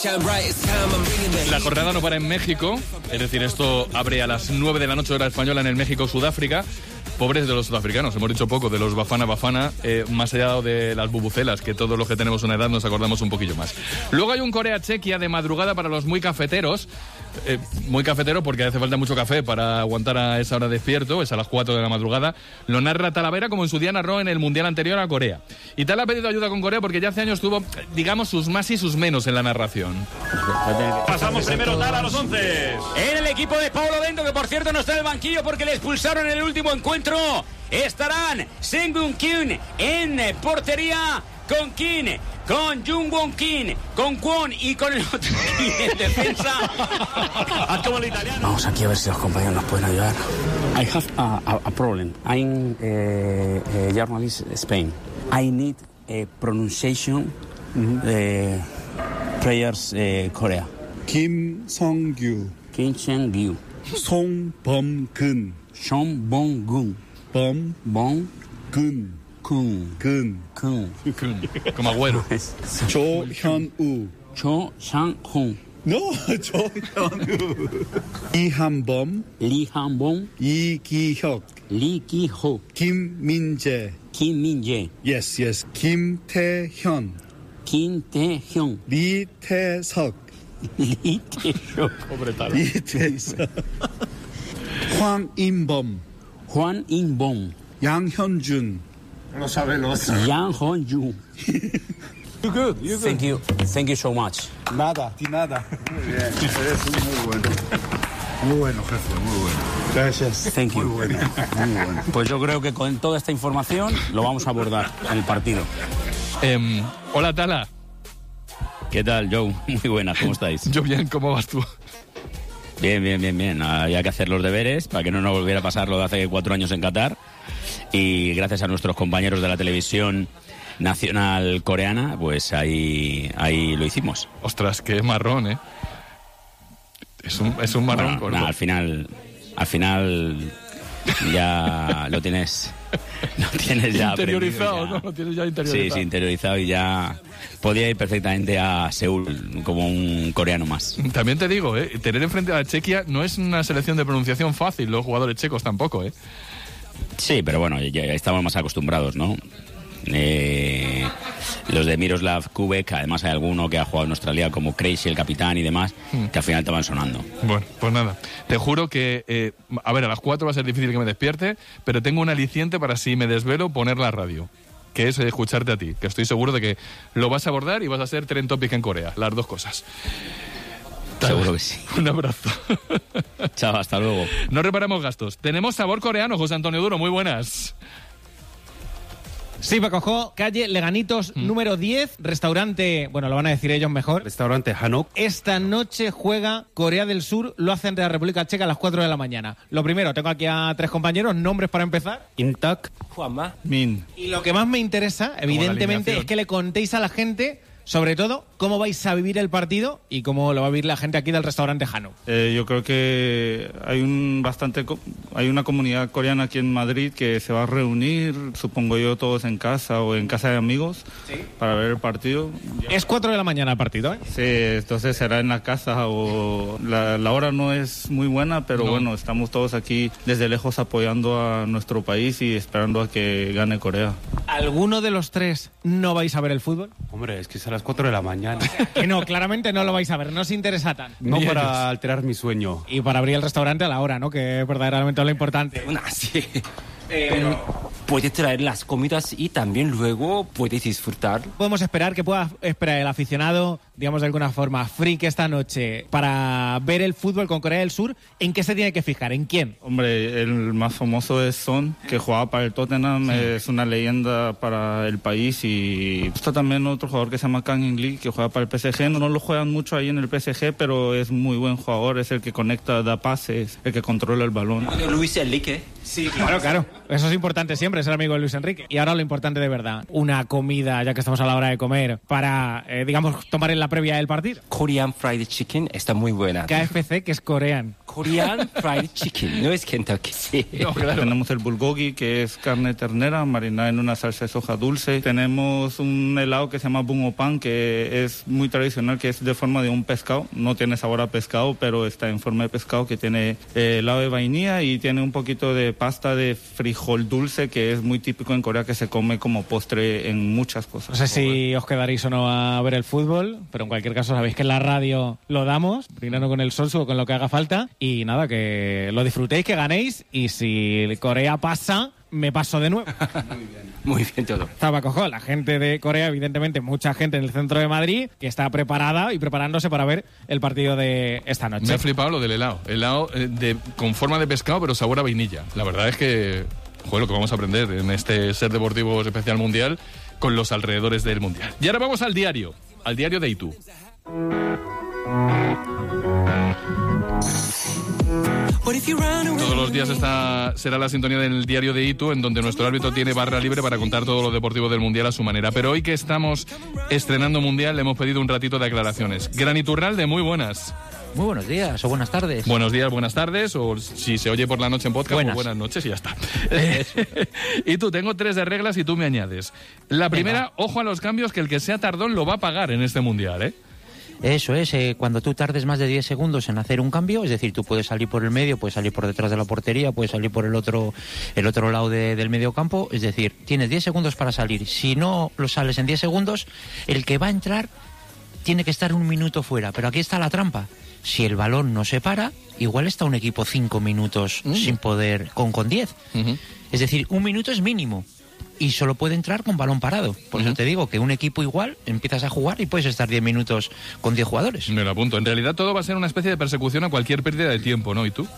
La jornada no para en México, es decir, esto abre a las 9 de la noche hora española en el México-Sudáfrica. Pobres de los sudafricanos, hemos dicho poco de los Bafana, más allá de las bubucelas, que todos los que tenemos una edad nos acordamos un poquillo más. Luego hay un Corea-Chequia de madrugada para los muy cafeteros, porque hace falta mucho café para aguantar a esa hora despierto, es a las 4 de la madrugada. Lo narra Talavera como en su día narró en el Mundial anterior a Corea. Y Tal ha pedido ayuda con Corea porque ya hace años tuvo, digamos, sus más y sus menos en la narración. Pasamos primero Tal a los 11. En el equipo de Paulo Bento, que por cierto no está en el banquillo porque le expulsaron en el último encuentro, estarán Seung-Gun Kim en portería, con Kim, con Jung-Won Kim, con Kwon y con el otro Kim en defensa. Como el italiano. Vamos aquí a ver si los compañeros nos pueden ayudar. I have a problem. I'm a journalist in Spain. I need a pronunciation players Korea. Kim Song-gyu, Kim Song-gyu, Song Bom-gun, Song Bong-gun, Bom-gun, Kun, Como Agüero. Cho Hyun-woo, Cho Sang-hun, no, Cho Hyun-woo, Lee Han-bom, Lee Han-bom, Lee Ki-hyuk, Lee Ki-ho, Kim Min-jae, Kim Min-jae, yes, Kim Tae-hyun, Kim Tae-hyun, Lee Tae-seok, Lee Tae-seok, Lee Tae-seok, Hwang In-bom, Hwang In-bom, Yang Hyun-jun, Yang Hon-jun. You're good. Thank you so much. Nada. Muy bien, eres muy bueno. Muy bueno, jefe, muy bueno. Gracias. Thank you. Muy bueno. Pues yo creo que con toda esta información lo vamos a abordar en el partido. Hola, Tala. ¿Qué tal, Joe? Muy buenas, ¿cómo estáis? Yo bien, ¿cómo vas tú? Bien. Había que hacer los deberes para que no nos volviera a pasar lo de hace 4 años en Qatar. Y gracias a nuestros compañeros de la televisión nacional coreana, pues ahí lo hicimos. Ostras, qué marrón, ¿eh? Es un marrón. Bueno, al final ya lo tienes ya interiorizado, ya. ¿no? Lo tienes ya interiorizado. Sí, interiorizado, y ya podía ir perfectamente a Seúl como un coreano más. También te digo, tener enfrente a Chequia no es una selección de pronunciación fácil, los jugadores checos tampoco, ¿eh? Sí, pero bueno, ya estamos más acostumbrados, ¿no? Los de Miroslav Kubek, además hay alguno que ha jugado en Australia como Crazy, el capitán y demás, que al final te van sonando. Bueno, pues nada, te juro que, a las 4 va a ser difícil que me despierte, pero tengo un aliciente para, si me desvelo, poner la radio, que es escucharte a ti, que estoy seguro de que lo vas a abordar y vas a ser trend topic en Corea, las dos cosas. Seguro que sí. Un abrazo. Chao, hasta luego. No reparamos gastos. Tenemos sabor coreano, José Antonio Duro, muy buenas. Sí, Paco, calle Leganitos, número 10, restaurante, bueno, lo van a decir ellos mejor. Restaurante Hanok. Esta noche juega Corea del Sur, lo hace ante la República Checa a las 4 de la mañana. Lo primero, tengo aquí a 3 compañeros, nombres para empezar. Intak. Juanma. Min. Y lo que más me interesa, evidentemente, es que le contéis a la gente, sobre todo, cómo vais a vivir el partido y cómo lo va a vivir la gente aquí del restaurante Hanok. Yo creo que hay una comunidad coreana aquí en Madrid que se va a reunir, supongo yo, todos en casa o en casa de amigos, ¿sí?, para ver el partido. Es 4 de la mañana el partido, ¿eh? Sí, entonces será en la casa o la hora no es muy buena, pero bueno, estamos todos aquí desde lejos apoyando a nuestro país y esperando a que gane Corea. ¿Alguno de los 3 no vais a ver el fútbol? Hombre, es que es a las 4 de la mañana. Que no, claramente no lo vais a ver, no os interesa tanto. No para alterar mi sueño. Y para abrir el restaurante a la hora, ¿no? Que es verdaderamente lo importante. Sí. Puedes traer las comidas y también luego puedes disfrutar. Podemos esperar que pueda esperar el aficionado, digamos de alguna forma, freak esta noche para ver el fútbol con Corea del Sur. ¿En qué se tiene que fijar? ¿En quién? Hombre, el más famoso es Son, que jugaba para el Tottenham, sí, es una leyenda para el país, y está también otro jugador que se llama Kang In-lee, que juega para el PSG. No lo juegan mucho ahí en el PSG, pero es muy buen jugador, es el que conecta, da pases, el que controla el balón. Luis Enrique. Sí, claro. Eso es importante siempre, ser amigo de Luis Enrique. Y ahora lo importante de verdad, una comida, ya que estamos a la hora de comer, para, digamos, tomar en la previa del partido. Korean Fried Chicken está muy buena. KFC, que es coreano. Korean Fried Chicken, no es Kentucky. Sí. No, claro. Tenemos el bulgogi, que es carne ternera marinada en una salsa de soja dulce. Tenemos un helado que se llama bungopan, que es muy tradicional, que es de forma de un pescado. No tiene sabor a pescado, pero está en forma de pescado, que tiene helado de vainilla y tiene un poquito de pasta de frijol dulce, que es muy típico en Corea, que se come como postre en muchas cosas. No sé si os quedaréis o no a ver el fútbol, pero en cualquier caso sabéis que en la radio lo damos, brindando con el Solsu o con lo que haga falta. Y nada, que lo disfrutéis, que ganéis, y si Corea pasa, me paso de nuevo. Muy bien todo. Estaba cojo, la gente de Corea, evidentemente mucha gente en el centro de Madrid, que está preparada y preparándose para ver el partido de esta noche. Me ha flipado lo del helado. Helado con forma de pescado, pero sabor a vainilla. La verdad es que, joder, lo que vamos a aprender en este Ser Deportivos Especial Mundial con los alrededores del Mundial. Y ahora vamos al diario de Itu. Todos los días esta será la sintonía del diario de Itu, en donde nuestro árbitro tiene barra libre para contar todo lo deportivo del Mundial a su manera. Pero hoy que estamos estrenando Mundial, le hemos pedido un ratito de aclaraciones. Gran Iturralde, muy buenas. Muy buenos días o buenas tardes. Buenos días, buenas tardes, o si se oye por la noche en podcast, buenas noches y ya está. Y tú, tengo 3 de reglas y tú me añades. La primera, ojo a los cambios, que el que sea tardón lo va a pagar en este Mundial, ¿eh? Eso es, cuando tú tardes más de 10 segundos en hacer un cambio, es decir, tú puedes salir por el medio, puedes salir por detrás de la portería, puedes salir por el otro lado del medio campo, es decir, tienes 10 segundos para salir. Si no lo sales en 10 segundos, el que va a entrar tiene que estar 1 minuto fuera, pero aquí está la trampa. Si el balón no se para, igual está un equipo 5 minutos sin poder, con 10. Es decir, 1 minuto es mínimo. Y solo puede entrar con balón parado. Por eso te digo que un equipo igual empiezas a jugar y puedes estar 10 minutos con 10 jugadores. Me lo apunto. En realidad todo va a ser una especie de persecución a cualquier pérdida de tiempo, ¿no? ¿Y tú?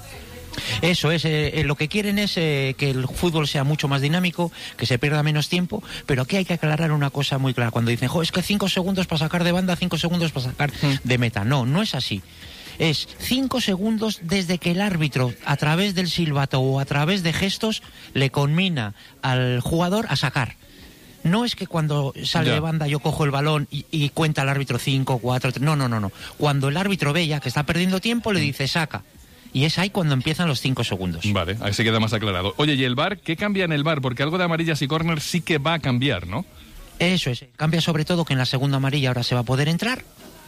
Eso es, lo que quieren es que el fútbol sea mucho más dinámico, que se pierda menos tiempo, pero aquí hay que aclarar una cosa muy clara. Cuando dicen, es que 5 segundos para sacar de banda, 5 segundos para sacar de meta. No, no es así. Es 5 segundos desde que el árbitro, a través del silbato o a través de gestos, le conmina al jugador a sacar. No es que cuando sale de banda yo cojo el balón y cuenta al árbitro 5, 4, 3... No. Cuando el árbitro ve ya que está perdiendo tiempo, le dice saca. Y es ahí cuando empiezan los 5 segundos. Vale, ahí se queda más aclarado. Oye, ¿y el VAR? ¿Qué cambia en el VAR? Porque algo de amarillas y córner sí que va a cambiar, ¿no? Eso es. Cambia sobre todo que en la segunda amarilla ahora se va a poder entrar.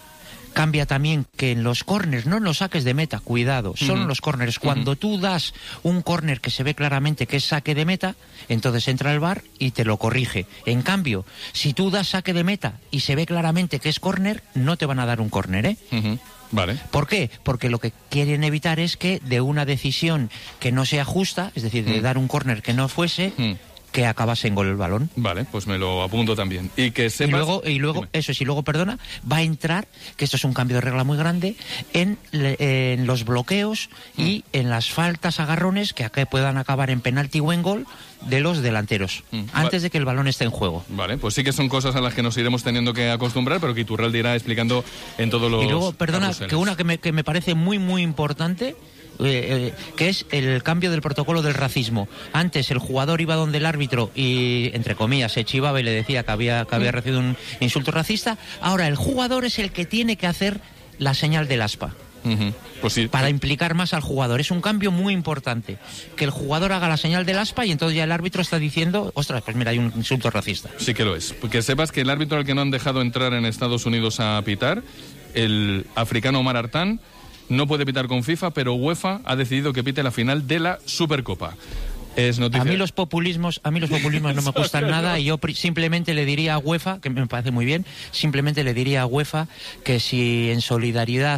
Cambia también que en los córners, no en los saques de meta, cuidado, solo en los córners. Cuando tú das un córner que se ve claramente que es saque de meta, entonces entra el VAR y te lo corrige. En cambio, si tú das saque de meta y se ve claramente que es córner, no te van a dar un córner, ¿eh? Vale. ¿Por qué? Porque lo que quieren evitar es que de una decisión que no sea justa, es decir, de dar un córner que no fuese... que acabase en gol el balón. Vale, pues me lo apunto también. Y que sepas... Y luego eso sí, luego, perdona, va a entrar, que esto es un cambio de regla muy grande, en los bloqueos y en las faltas, agarrones, que puedan acabar en penalti o en gol de los delanteros, antes de que el balón esté en juego. Vale, pues sí que son cosas a las que nos iremos teniendo que acostumbrar, pero que Iturralde irá explicando en todos los... Y luego, perdona, que una que me parece muy, muy importante... que es el cambio del protocolo del racismo. Antes el jugador iba donde el árbitro y, entre comillas, se chivaba y le decía que había recibido un insulto racista. Ahora el jugador es el que tiene que hacer la señal del aspa. Pues sí, para implicar más al jugador. Es un cambio muy importante. Que el jugador haga la señal del aspa y entonces ya el árbitro está diciendo, ostras, pues mira, hay un insulto racista. Sí que lo es. Que sepas que el árbitro al que no han dejado entrar en Estados Unidos a pitar, el africano Omar Artán, no puede pitar con FIFA, pero UEFA ha decidido que pite la final de la Supercopa. Es noticia. A mí los populismos no me gustan nada y yo simplemente le diría a UEFA, que me parece muy bien, simplemente le diría a UEFA que si en solidaridad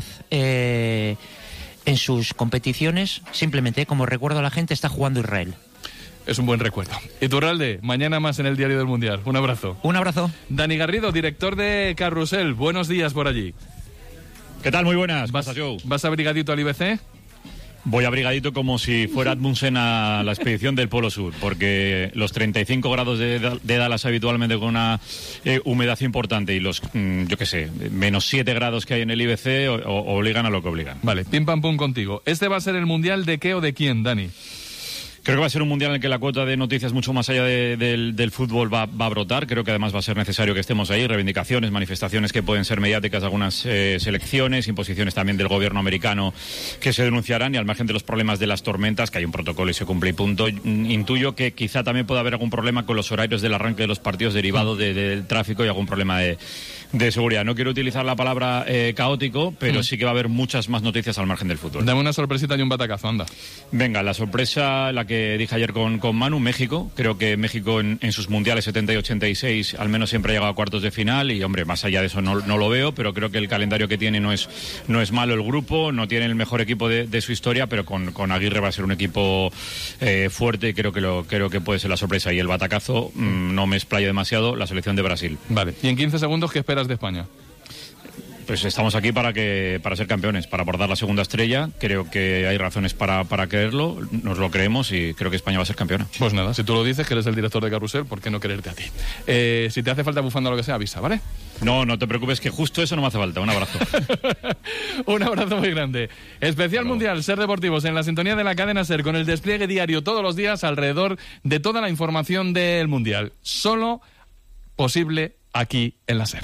en sus competiciones, simplemente como recuerdo a la gente, está jugando Israel. Es un buen recuerdo. Iturralde, mañana más en el Diario del Mundial. Un abrazo. Un abrazo. Dani Garrido, director de Carrusel. Buenos días por allí. ¿Qué tal? Muy buenas. ¿Vas abrigadito al IBC? Voy abrigadito como si fuera Amundsen a la expedición del Polo Sur, porque los 35 grados de Dallas habitualmente con una humedad importante y los, yo qué sé, menos 7 grados que hay en el IBC obligan a lo que obligan. Vale, pim pam pum contigo. ¿Este va a ser el Mundial de qué o de quién, Dani? Creo que va a ser un mundial en el que la cuota de noticias mucho más allá del fútbol va a brotar. Creo que además va a ser necesario que estemos ahí. Reivindicaciones, manifestaciones que pueden ser mediáticas de algunas selecciones, imposiciones también del gobierno americano que se denunciarán, y al margen de los problemas de las tormentas, que hay un protocolo y se cumple y punto. Intuyo que quizá también pueda haber algún problema con los horarios del arranque de los partidos derivado del tráfico y algún problema de seguridad. No quiero utilizar la palabra caótico, pero sí que va a haber muchas más noticias al margen del fútbol. Dame una sorpresita y un batacazo, anda. Venga, la sorpresa, la que dije ayer con Manu, México. Creo que México en sus mundiales 70 y 86 al menos siempre ha llegado a cuartos de final, y hombre, más allá de eso no lo veo, pero creo que el calendario que tiene no es malo el grupo, no tiene el mejor equipo de su historia, pero con Aguirre va a ser un equipo fuerte, y creo que puede ser la sorpresa. Y el batacazo, no me explayo demasiado, la selección de Brasil. Vale, y en 15 segundos, ¿qué esperas de España? Pues estamos aquí para ser campeones, para abordar la segunda estrella. Creo que hay razones para creerlo, nos lo creemos, y creo que España va a ser campeona. Pues nada, si tú lo dices, que eres el director de Carrusel, ¿por qué no creerte a ti? Si te hace falta bufanda o lo que sea, avisa, ¿vale? No te preocupes, que justo eso no me hace falta. Un abrazo. Un abrazo muy grande. Especial Mundial Ser Deportivos en la sintonía de la cadena Ser, con el despliegue diario todos los días alrededor de toda la información del Mundial. Solo posible aquí en la Ser.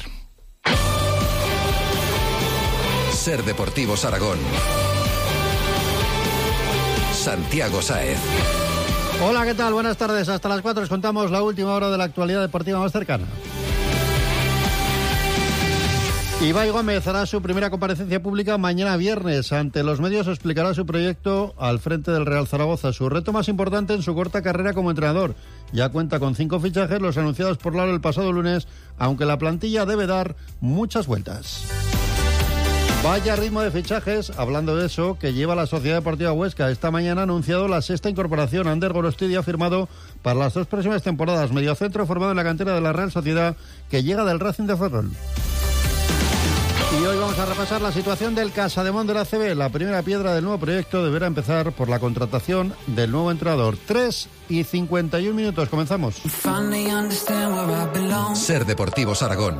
Ser Deportivos Aragón. Santiago Sáez. Hola, ¿qué tal? Buenas tardes. Hasta las 4 les contamos la última hora de la actualidad deportiva más cercana. Ibai Gómez hará su primera comparecencia pública mañana viernes. Ante los medios explicará su proyecto al frente del Real Zaragoza, su reto más importante en su corta carrera como entrenador. Ya cuenta con 5 fichajes, los anunciados por Laro el pasado lunes, aunque la plantilla debe dar muchas vueltas. Vaya ritmo de fichajes, hablando de eso, que lleva la Sociedad Deportiva Huesca. Esta mañana ha anunciado la 6ª incorporación. Ander Gorostidi ha firmado para las 2 próximas temporadas. Mediocentro formado en la cantera de la Real Sociedad, que llega del Racing de Ferrol. Y hoy vamos a repasar la situación del Casademón de la ACB. La primera piedra del nuevo proyecto deberá empezar por la contratación del nuevo entrenador. 3:51 minutos, comenzamos. Ser Deportivos Aragón.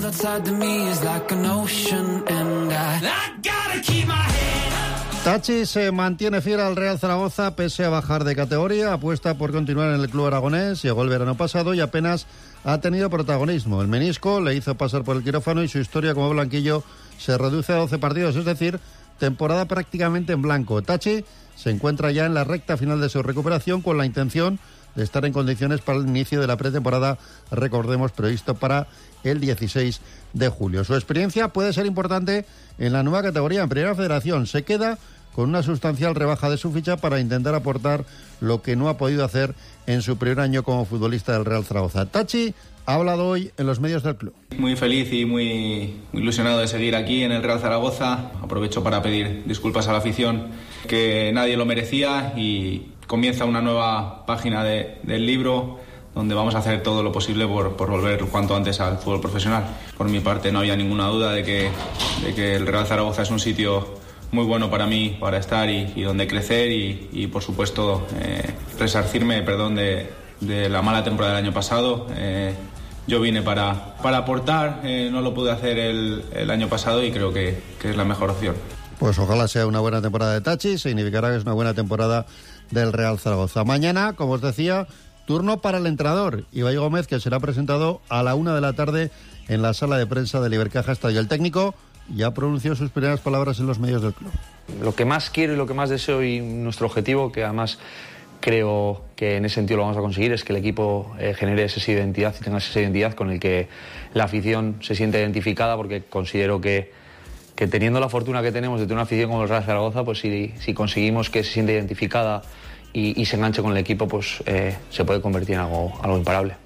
Tachi se mantiene fiel al Real Zaragoza pese a bajar de categoría, apuesta por continuar en el club aragonés, llegó el verano pasado y apenas ha tenido protagonismo. El menisco le hizo pasar por el quirófano y su historia como blanquillo se reduce a 12 partidos, es decir, temporada prácticamente en blanco. Tachi se encuentra ya en la recta final de su recuperación con la intención de estar en condiciones para el inicio de la pretemporada, recordemos, previsto para el 16 de julio. Su experiencia puede ser importante en la nueva categoría, en Primera Federación. Se queda con una sustancial rebaja de su ficha para intentar aportar lo que no ha podido hacer en su primer año como futbolista del Real Zaragoza. Tachi ha hablado hoy en los medios del club. Muy feliz y muy ilusionado de seguir aquí en el Real Zaragoza. Aprovecho para pedir disculpas a la afición, que nadie lo merecía, y comienza una nueva página del libro donde vamos a hacer todo lo posible por volver cuanto antes al fútbol profesional. Por mi parte no había ninguna duda de que el Real Zaragoza es un sitio muy bueno para mí, para estar y donde crecer y por supuesto resarcirme de la mala temporada del año pasado. Yo vine para aportar, no lo pude hacer el año pasado y creo que es la mejor opción. Pues ojalá sea una buena temporada de Tachi, significará que es una buena temporada del Real Zaragoza. Mañana, como os decía, turno para el entrenador, Ibai Gómez, que será presentado a la 1 de la tarde en la sala de prensa del Ibercaja Estadio. El técnico ya pronunció sus primeras palabras en los medios del club. Lo que más quiero y lo que más deseo, y nuestro objetivo, que además creo que en ese sentido lo vamos a conseguir, es que el equipo genere esa identidad y tenga esa identidad con el que la afición se siente identificada, porque considero que teniendo la fortuna que tenemos de tener una afición como el Real Zaragoza, pues si conseguimos que se sienta identificada y se enganche con el equipo, pues se puede convertir en algo imparable.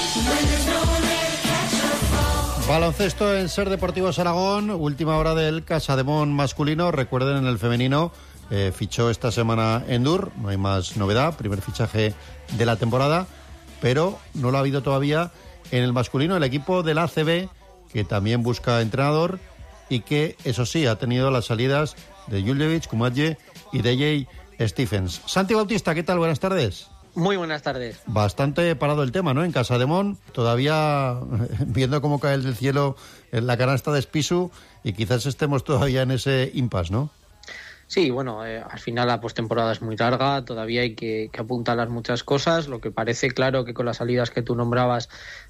Baloncesto en Ser Deportivos Aragón, última hora del Casademón masculino. Recuerden, en el femenino fichó esta semana Endur, no hay más novedad, primer fichaje de la temporada, pero no lo ha habido todavía en el masculino. El equipo del ACB, que también busca entrenador y que, eso sí, ha tenido las salidas de Juljevic, Kumadje y DJ Stephens. Santi Bautista, ¿qué tal? Buenas tardes. Muy buenas tardes. Bastante parado el tema, ¿no? En Casademón, todavía viendo cómo cae del cielo en la canasta de Espisu, y quizás estemos todavía en ese impasse, ¿no? Sí, bueno, al final la postemporada es muy larga, todavía hay que apuntalar muchas cosas. Lo que parece claro que con las salidas que tú nombrabas,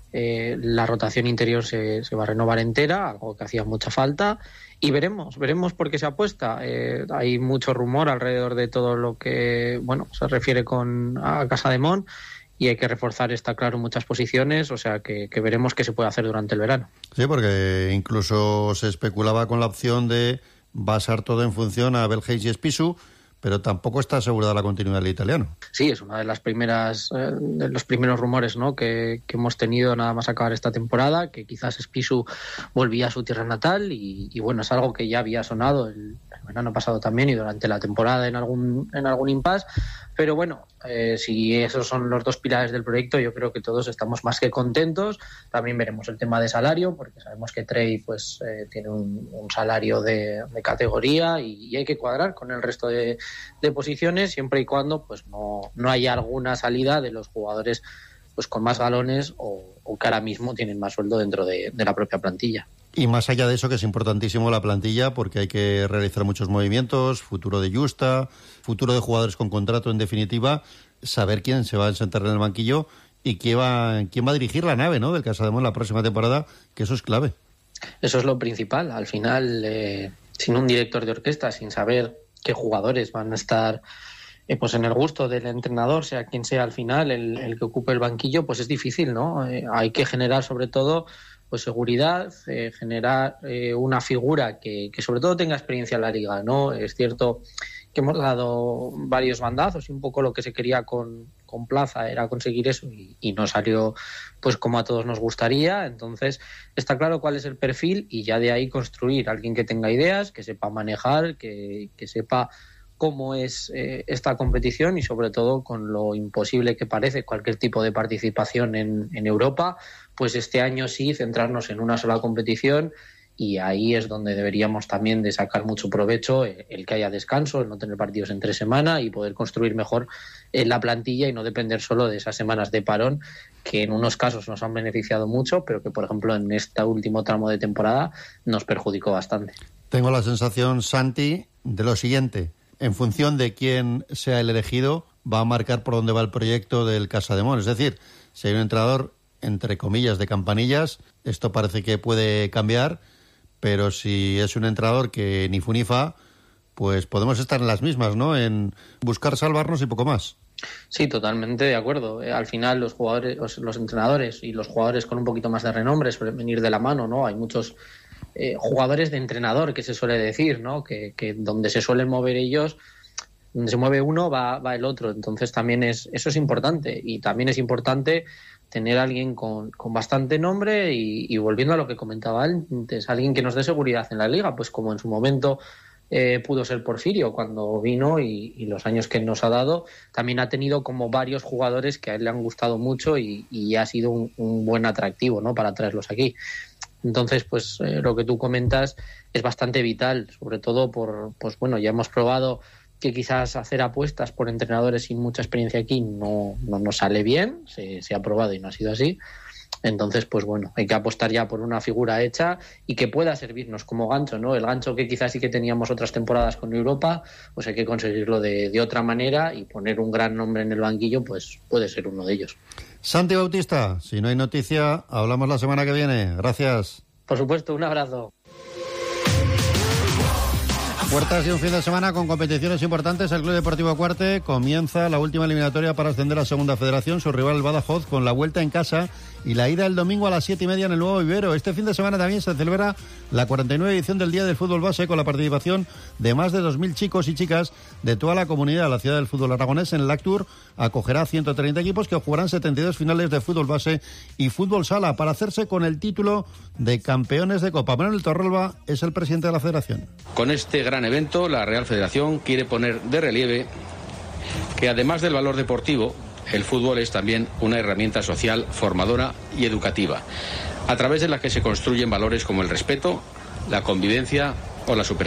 la rotación interior se va a renovar entera, algo que hacía mucha falta. Y veremos por qué se apuesta. Hay mucho rumor alrededor de todo lo que se refiere a Casademón, y hay que reforzar, está claro, muchas posiciones, o sea que veremos qué se puede hacer durante el verano. Sí, porque incluso se especulaba con la opción de basar todo en función a Belgeis y Espisu, pero tampoco está asegurada la continuidad del italiano. Sí, es una de las primeras, de los primeros rumores, ¿no?, que hemos tenido nada más acabar esta temporada, que quizás Espisu volvía a su tierra natal y bueno, es algo que ya había sonado el verano pasado también y durante la temporada en algún impasse, pero bueno, si esos son los dos pilares del proyecto, yo creo que todos estamos más que contentos. También veremos el tema de salario, porque sabemos que Trey tiene un salario de categoría y hay que cuadrar con el resto de posiciones, siempre y cuando no haya alguna salida de los jugadores con más galones o que ahora mismo tienen más sueldo dentro de la propia plantilla. Y más allá de eso, que es importantísimo la plantilla, porque hay que realizar muchos movimientos, futuro de Justa, futuro de jugadores con contrato, en definitiva, saber quién se va a sentar en el banquillo y quién va a dirigir la nave, ¿no?, del Casademón la próxima temporada, que eso es clave. Eso es lo principal. Al final, sin un director de orquesta, sin saber qué jugadores van a estar en el gusto del entrenador, sea quien sea al final el que ocupe el banquillo, pues es difícil, ¿no? Hay que generar sobre todo seguridad, generar una figura que sobre todo tenga experiencia en la liga, ¿no? Es cierto que hemos dado varios bandazos y un poco lo que se quería con Plaza era conseguir eso y no salió como a todos nos gustaría. Entonces está claro cuál es el perfil y ya de ahí construir alguien que tenga ideas, que sepa manejar, que sepa cómo es esta competición y sobre todo con lo imposible que parece cualquier tipo de participación en Europa, pues este año sí centrarnos en una sola competición, y ahí es donde deberíamos también de sacar mucho provecho, el que haya descanso, el no tener partidos entre semana y poder construir mejor la plantilla y no depender solo de esas semanas de parón que en unos casos nos han beneficiado mucho, pero que por ejemplo en este último tramo de temporada nos perjudicó bastante. Tengo la sensación, Santi, de lo siguiente: en función de quién sea el elegido, va a marcar por dónde va el proyecto del Casademón. Es decir, si hay un entrenador, entre comillas, de campanillas, esto parece que puede cambiar, pero si es un entrenador que ni fu ni fa, pues podemos estar en las mismas, ¿no?, en buscar salvarnos y poco más. Sí, totalmente de acuerdo. Al final los jugadores, los entrenadores y los jugadores con un poquito más de renombre suelen venir de la mano, ¿no? Hay muchos jugadores de entrenador, que se suele decir, ¿no?, que donde se suelen mover ellos, donde se mueve uno va el otro. Entonces también eso es importante, y también es importante tener a alguien con bastante nombre y volviendo a lo que comentaba antes, alguien que nos dé seguridad en la liga, pues como en su momento pudo ser Porfirio cuando vino y los años que nos ha dado. También ha tenido como varios jugadores que a él le han gustado mucho y ha sido un buen atractivo, ¿no?, para traerlos aquí. Entonces, lo que tú comentas es bastante vital, sobre todo ya hemos probado que quizás hacer apuestas por entrenadores sin mucha experiencia aquí no nos sale bien, se ha probado y no ha sido así. Entonces, hay que apostar ya por una figura hecha y que pueda servirnos como gancho, ¿no? El gancho que quizás sí que teníamos otras temporadas con Europa, pues hay que conseguirlo de otra manera, y poner un gran nombre en el banquillo, pues puede ser uno de ellos. Santi Bautista, si no hay noticia, hablamos la semana que viene. Gracias. Por supuesto, un abrazo. Puertas y un fin de semana con competiciones importantes. El Club Deportivo Cuarte comienza la última eliminatoria para ascender a Segunda Federación. Su rival, el Badajoz, con la vuelta en casa y la ida el domingo a las 7:30 en el nuevo vivero. Este fin de semana también se celebra la 49 edición del Día del Fútbol Base, con la participación de más de 2.000 chicos y chicas de toda la comunidad. La ciudad del fútbol aragonés, en el Actur, acogerá 130 equipos que jugarán 72 finales de fútbol base y fútbol sala para hacerse con el título de campeones de Copa. Manuel Torralba es el presidente de la federación. Con este gran evento, la Real Federación quiere poner de relieve que, además del valor deportivo, el fútbol es también una herramienta social, formadora y educativa, a través de la que se construyen valores como el respeto, la convivencia o la superación.